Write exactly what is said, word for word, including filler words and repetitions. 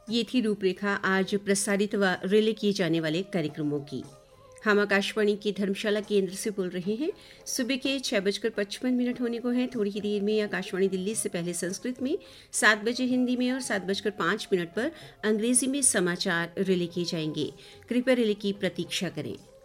ये थी रूपरेखा आज प्रसारित व रिले किए जाने वाले कार्यक्रमों की। हम आकाशवाणी के धर्मशाला केंद्र से बोल रहे हैं। सुबह के छह बजकर पचपन मिनट होने को हैं। थोड़ी ही देर में आकाशवाणी दिल्ली से पहले संस्कृत में, सात बजे हिंदी में और सात बजकर पाँच मिनट पर अंग्रेजी में समाचार रिले किए जाएंगे। कृपया रिले की प्रतीक्षा करें।